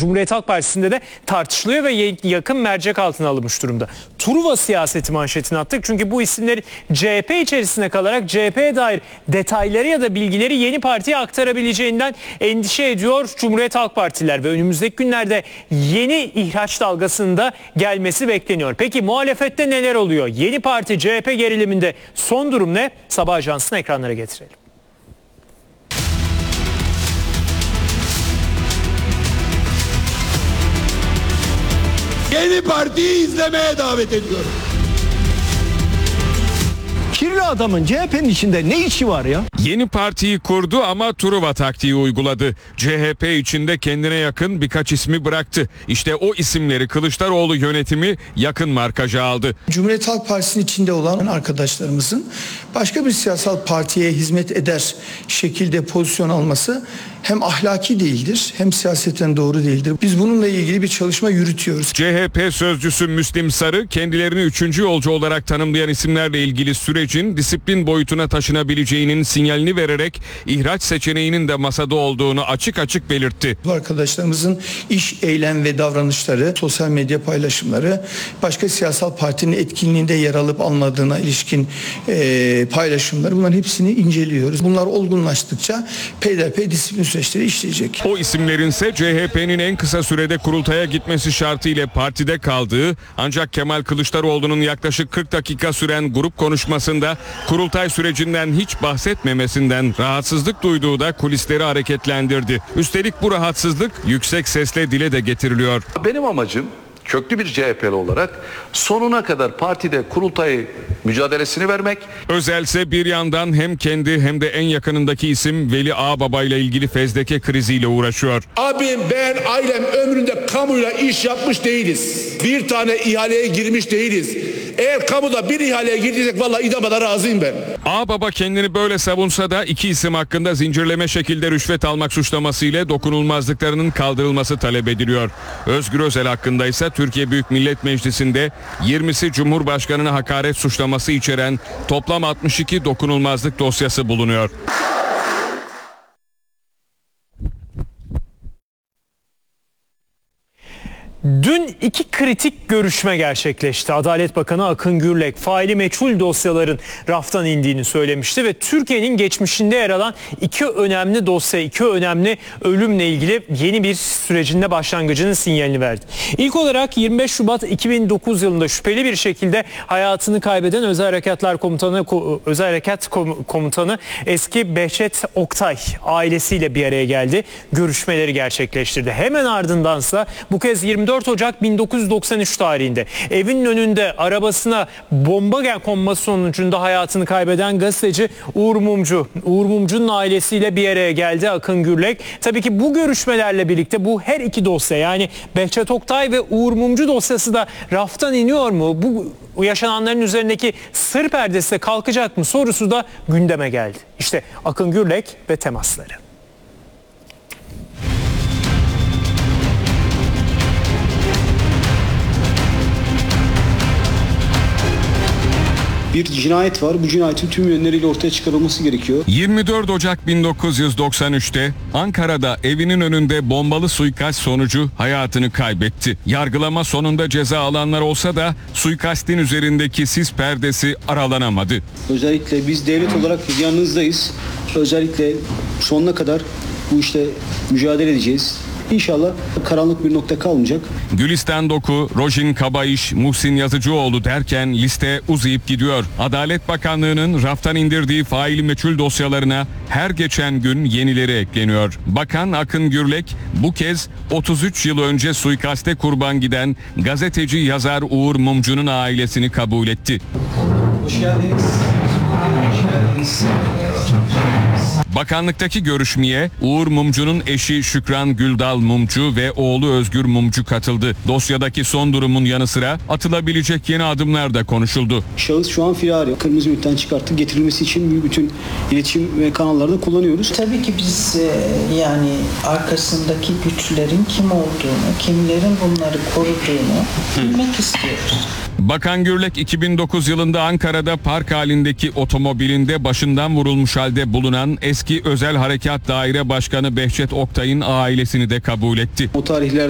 Cumhuriyet Halk Partisi'nde de tartışılıyor ve yakın mercek altına alınmış durumda. Truva siyaseti manşetini attık çünkü bu isimleri CHP içerisinde kalarak CHP'ye dair detayları ya da bilgileri yeni partiye aktarabileceğinden endişe ediyor Cumhuriyet Halk Partililer ve önümüzdeki günlerde yeni ihraç dalgasında gelmesi bekleniyor. Peki muhalefette neler oluyor? Yeni parti CHP geriliminde son durum ne? Sabah Ajansı'nı ekranlara getirelim. Yeni partiyi izlemeye davet ediyorum. Kirli adamın CHP'nin içinde ne işi var ya? Yeni partiyi kurdu ama Truva taktiği uyguladı. CHP içinde kendine yakın birkaç ismi bıraktı. İşte o isimleri Kılıçdaroğlu yönetimi yakın markaja aldı. Cumhuriyet Halk Partisi'nin içinde olan arkadaşlarımızın başka bir siyasal partiye hizmet eder şekilde pozisyon alması hem ahlaki değildir hem siyaseten doğru değildir. Biz bununla ilgili bir çalışma yürütüyoruz. CHP sözcüsü Müslim Sarı kendilerini 3. yolcu olarak tanımlayan isimlerle ilgili sürecin disiplin boyutuna taşınabileceğinin sinyalini vererek ihraç seçeneğinin de masada olduğunu açık açık belirtti. Bu arkadaşlarımızın iş, eylem ve davranışları, sosyal medya paylaşımları, başka siyasal partinin etkinliğinde yer alıp almadığına ilişkin paylaşımları, bunların hepsini inceliyoruz. Bunlar olgunlaştıkça peyderpey disiplin süreçleri işleyecek. O isimlerin ise CHP'nin en kısa sürede kurultaya gitmesi şartıyla partide kaldığı, ancak Kemal Kılıçdaroğlu'nun yaklaşık 40 dakika süren grup konuşmasında kurultay sürecinden hiç bahsetmemesinden rahatsızlık duyduğu da kulisleri hareketlendirdi. Üstelik bu rahatsızlık yüksek sesle dile de getiriliyor. Benim amacım köklü bir CHP'li olarak sonuna kadar partide kurultayı mücadelesini vermek. Özelse bir yandan hem kendi hem de en yakınındaki isim Veli Ağbaba ile ilgili fezleke kriziyle uğraşıyor. Abim, ben, ailem ömründe kamuyla iş yapmış değiliz. Bir tane ihaleye girmiş değiliz. Eğer kamuda bir ihaleye girdiysek vallahi idamada razıyım ben. Ağbaba kendini böyle savunsa da iki isim hakkında zincirleme şekilde rüşvet almak suçlamasıyla dokunulmazlıklarının kaldırılması talep ediliyor. Özgür Özel hakkında ise Türkiye Büyük Millet Meclisi'nde 20'si Cumhurbaşkanı'na hakaret suçlaması içeren toplam 62 dokunulmazlık dosyası bulunuyor. Dün iki kritik görüşme gerçekleşti. Adalet Bakanı Akın Gürlek faili meçhul dosyaların raftan indiğini söylemişti ve Türkiye'nin geçmişinde yer alan iki önemli dosya, iki önemli ölümle ilgili yeni bir sürecinde başlangıcının sinyalini verdi. İlk olarak 25 Şubat 2009 yılında şüpheli bir şekilde hayatını kaybeden Özel Harekat Komutanı eski Behçet Oktay ailesiyle bir araya geldi. Görüşmeleri gerçekleştirdi. Hemen ardındansa bu kez 24 Ocak 1993 tarihinde evinin önünde arabasına bomba konması sonucunda hayatını kaybeden gazeteci Uğur Mumcu. Uğur Mumcu'nun ailesiyle bir araya geldi Akın Gürlek. Tabii ki bu görüşmelerle birlikte bu her iki dosya, yani Behçet Oktay ve Uğur Mumcu dosyası da raftan iniyor mu? Bu yaşananların üzerindeki sır perdesi de kalkacak mı sorusu da gündeme geldi. İşte Akın Gürlek ve temasları. Bir cinayet var. Bu cinayetin tüm yönleriyle ortaya çıkarılması gerekiyor. 24 Ocak 1993'te Ankara'da evinin önünde bombalı suikast sonucu hayatını kaybetti. Yargılama sonunda ceza alanlar olsa da suikastin üzerindeki sis perdesi aralanamadı. Özellikle biz devlet olarak yanınızdayız. Özellikle sonuna kadar bu işte mücadele edeceğiz. İnşallah karanlık bir nokta kalmayacak. Gülistan Doku, Rojin Kabayış, Muhsin Yazıcıoğlu derken liste uzayıp gidiyor. Adalet Bakanlığı'nın raftan indirdiği faili meçhul dosyalarına her geçen gün yenileri ekleniyor. Bakan Akın Gürlek bu kez 33 yıl önce suikaste kurban giden gazeteci yazar Uğur Mumcu'nun ailesini kabul etti. Hoş geldiniz. Hoş geldiniz. Bakanlıktaki görüşmeye Uğur Mumcu'nun eşi Şükran Güldal Mumcu ve oğlu Özgür Mumcu katıldı. Dosyadaki son durumun yanı sıra atılabilecek yeni adımlar da konuşuldu. Şahıs şu an firari. Kırmızı ünitten çıkarttık. Getirilmesi için bütün iletişim ve kanallarda kullanıyoruz. Tabii ki biz yani arkasındaki güçlerin kim olduğunu, kimlerin bunları koruduğunu bilmek istiyoruz. Bakan Gürlek 2009 yılında Ankara'da park halindeki otomobilinde başından vurulmuş halde bulunan eski Özel Harekat Daire Başkanı Behçet Oktay'ın ailesini de kabul etti. O tarihlerde